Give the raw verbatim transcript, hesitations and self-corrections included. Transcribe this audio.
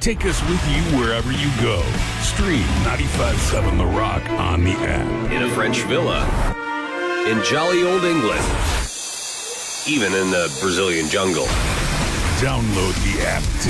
Take us with you wherever you go. Stream ninety-five point seven The Rock on the app. In a French villa. In jolly old England. Even in the Brazilian jungle. Download the app